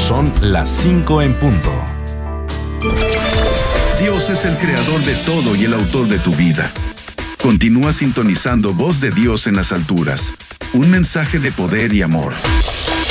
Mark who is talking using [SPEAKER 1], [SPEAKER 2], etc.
[SPEAKER 1] Son las 5 en punto.
[SPEAKER 2] Dios es el creador de todo y el autor de tu vida. Continúa sintonizando Voz de Dios en las alturas. Un mensaje de poder y amor.